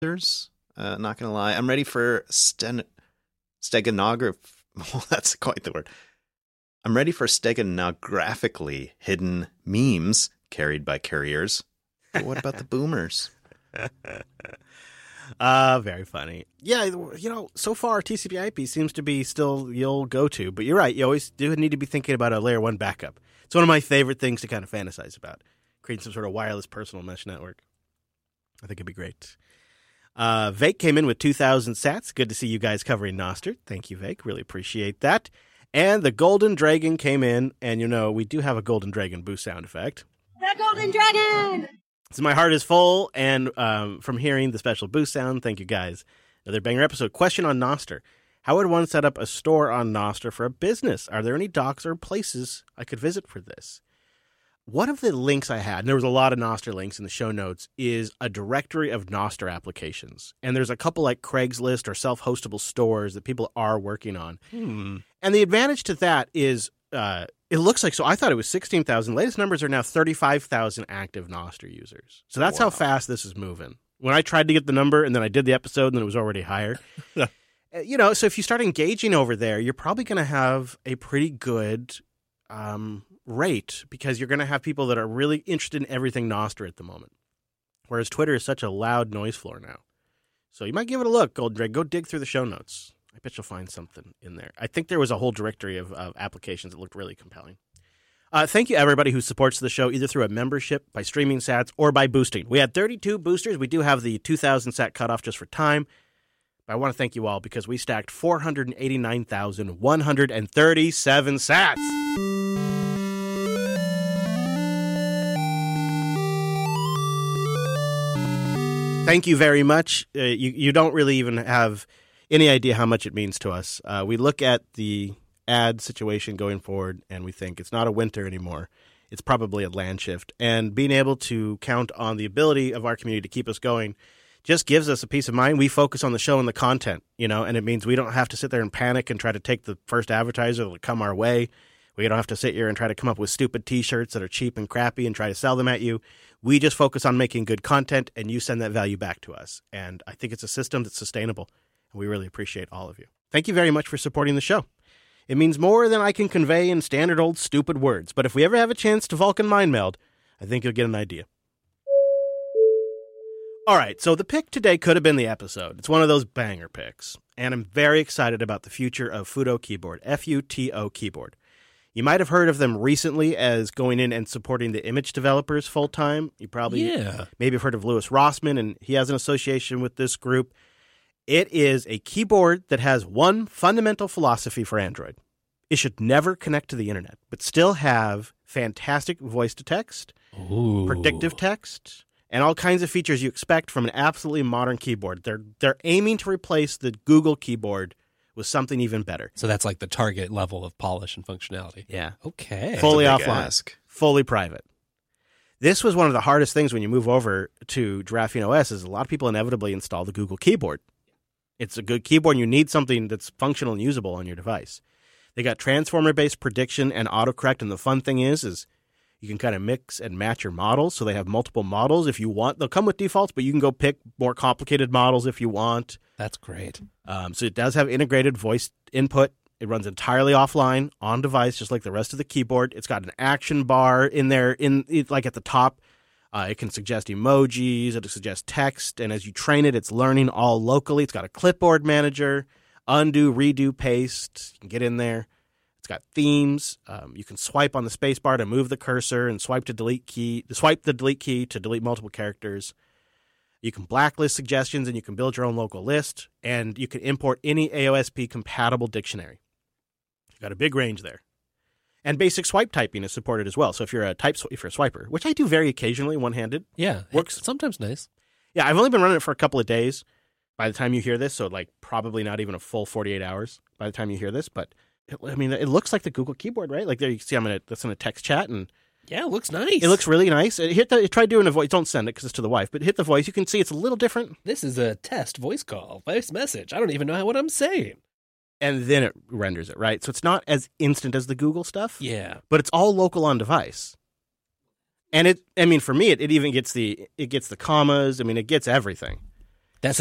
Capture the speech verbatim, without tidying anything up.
Uh, not going to lie. I'm ready for sten- steganograph. Well, that's quite the word. I'm ready for steganographically hidden memes carried by couriers. But what about the boomers? Uh, very funny. Yeah, you know, so far T C P I P seems to be still the old go-to, but you're right. You always do need to be thinking about a layer one backup. It's one of my favorite things to kind of fantasize about, creating some sort of wireless personal mesh network. I think it'd be great. Uh, Vake came in with two thousand sats. Good to see you guys covering Nostr. Thank you, Vake. Really appreciate that. And the Golden Dragon came in, and you know, we do have a Golden Dragon boost sound effect. The Golden Dragon! So my heart is full, and um, from hearing the special boost sound, thank you guys. Another banger episode. Question on Nostr. How would one set up a store on Nostr for a business? Are there any docs or places I could visit for this? One of the links I had, and there was a lot of Nostr links in the show notes, is a directory of Nostr applications. And there's a couple like Craigslist or self-hostable stores that people are working on. Hmm. And the advantage to that is uh, it looks like, so I thought it was sixteen thousand. Latest numbers are now thirty-five thousand active Nostr users. So that's Wow. how fast this is moving. When I tried to get the number and then I did the episode and then it was already higher. You know, so if you start engaging over there, you're probably going to have a pretty good um, rate because you're going to have people that are really interested in everything Nostr at the moment. Whereas Twitter is such a loud noise floor now. So you might give it a look, Golden Drake. Go dig through the show notes. I bet you'll find something in there. I think there was a whole directory of, of applications that looked really compelling. Uh, thank you, everybody who supports the show, either through a membership, by streaming sats, or by boosting. We had thirty-two boosters. We do have the two thousand sat cutoff just for time. But I want to thank you all because we stacked four hundred eighty-nine thousand one hundred thirty-seven sats. Thank you very much. Uh, you, you don't really even have any idea how much it means to us. Uh, we look at the ad situation going forward, and we think it's not a winter anymore. It's probably a land shift. And being able to count on the ability of our community to keep us going just gives us a peace of mind. We focus on the show and the content, you know, and it means we don't have to sit there and panic and try to take the first advertiser that will come our way. We don't have to sit here and try to come up with stupid T-shirts that are cheap and crappy and try to sell them at you. We just focus on making good content, and you send that value back to us. And I think it's a system that's sustainable, and we really appreciate all of you. Thank you very much for supporting the show. It means more than I can convey in standard old stupid words, but if we ever have a chance to Vulcan mind meld, I think you'll get an idea. All right, so the pick today could have been the episode. It's one of those banger picks, and I'm very excited about the future of Futo Keyboard, F U T O Keyboard. You might have heard of them recently as going in and supporting the image developers full-time. You probably Yeah. maybe have heard of Louis Rossman, and he has an association with this group. It is a keyboard that has one fundamental philosophy for Android. It should never connect to the internet, but still have fantastic voice-to-text, Ooh. predictive text, and all kinds of features you expect from an absolutely modern keyboard. They're they're aiming to replace the Google keyboard with something even better. So that's like the target level of polish and functionality. Yeah. Okay. Fully That's a big offline, ask. fully private. This was one of the hardest things when you move over to Giraffing O S is a lot of people inevitably install the Google keyboard. It's a good keyboard, and you need something that's functional and usable on your device. They got transformer-based prediction and autocorrect, and the fun thing is, is you can kind of mix and match your models, so they have multiple models if you want. They'll come with defaults, but you can go pick more complicated models if you want. That's great. Um, so it does have integrated voice input. It runs entirely offline on device, just like the rest of the keyboard. It's got an action bar in there, in it, like at the top. Uh, it can suggest emojis. It'll suggest text. And as you train it, it's learning all locally. It's got a clipboard manager, undo, redo, paste. You can get in there. It's got themes. Um, you can swipe on the space bar to move the cursor and swipe to delete key, swipe the delete key to delete multiple characters. You can blacklist suggestions, and you can build your own local list, and you can import any A O S P compatible dictionary. You've got a big range there. And basic swipe typing is supported as well. So if you're a type, if you're a swiper, which I do very occasionally, one-handed, Yeah. Works. It's sometimes nice. yeah, I've only been running it for a couple of days by the time you hear this, so like probably not even a full forty-eight hours by the time you hear this, but it, I mean, it looks like the Google keyboard, right? Like there you can see I'm in a, that's in a text chat, and Yeah, it looks nice. it looks really nice. Uh, Hit the, try doing a voice. Don't send it because it's to the wife, but hit the voice. You can see it's a little different, This is a test voice call, voice message. I don't even know what I'm saying. and then it renders it, right? So it's not as instant as the Google stuff, Yeah. but it's all local on device. And it, I mean, for me, it, it even gets the, it gets the commas. I mean, it gets everything.